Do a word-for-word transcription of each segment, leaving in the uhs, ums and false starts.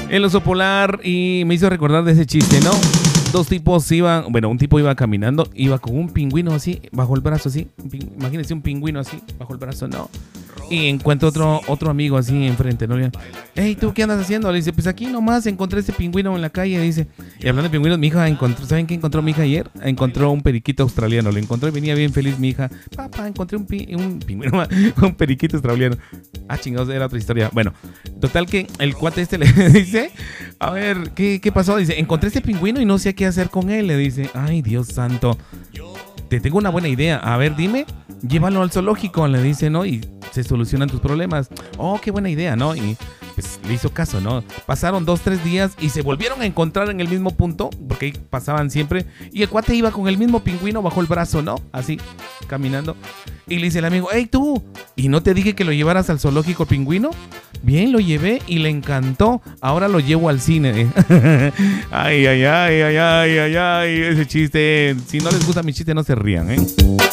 El oso polar, y me hizo recordar de ese chiste, ¿no? Dos tipos iban, bueno, un tipo iba caminando, iba con un pingüino así, bajo el brazo así. Imagínense un pingüino así, bajo el brazo, ¿no? Y encuentra otro, otro amigo así enfrente, ¿no? Hey, ¿tú qué andas haciendo? Le dice, pues aquí nomás encontré este pingüino en la calle, dice. Y hablando de pingüinos, mi hija encontró, ¿saben qué encontró mi hija ayer? Encontró un periquito australiano, lo encontró y venía bien feliz mi hija. Papá, encontré un, pi un pingüino, un periquito australiano. Ah, chingados, era otra historia. Bueno, total que el cuate este le dice, a ver, ¿qué, qué pasó? Dice, encontré este pingüino y no sé qué hacer con él. Le dice, ay, Dios santo, te tengo una buena idea. A ver, dime, llévalo al zoológico, le dice, ¿no? Y se solucionan tus problemas. Oh, qué buena idea, ¿no? Y pues le hizo caso, ¿no? Pasaron dos, tres días y se volvieron a encontrar en el mismo punto, porque ahí pasaban siempre. Y el cuate iba con el mismo pingüino bajo el brazo, ¿no? Así, caminando. Y le dice el amigo, hey, tú, ¿y no te dije que lo llevaras al zoológico pingüino? Bien, lo llevé y le encantó. Ahora lo llevo al cine. Ay, ay, ay, ay, ay, ay, ay, ese chiste. Si no les gusta mi chiste, no se rían, ¿eh?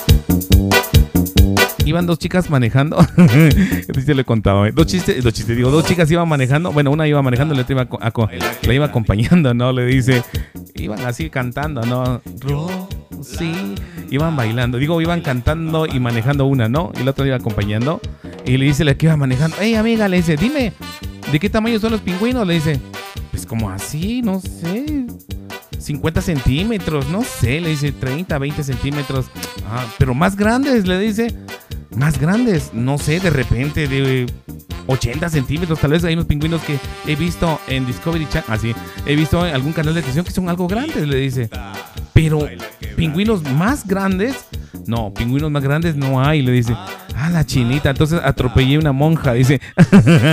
Iban dos chicas manejando. Te lo he contado, ¿eh? Dos chistes, dos chistes, digo, dos chicas iban manejando. Bueno, una iba manejando y la otra iba, a, a, la iba acompañando, ¿no? Le dice, iban así cantando, ¿no? Rosy. Iban bailando, digo, iban cantando y manejando una, ¿no? Y la otra iba acompañando. Y le dice la que iba manejando, hey, amiga, le dice, dime, ¿de qué tamaño son los pingüinos? Le dice, pues como así, no sé, cincuenta centímetros, no sé, le dice, treinta, veinte centímetros. Ah, pero más grandes, le dice. Más grandes, no sé, de repente de ochenta centímetros, tal vez hay unos pingüinos que he visto en Discovery Channel, así, he visto en algún canal de televisión que son algo grandes, le dice. Pero pingüinos más grandes, no, pingüinos más grandes no hay, le dice. Ah, la chinita, entonces atropellé una monja, dice.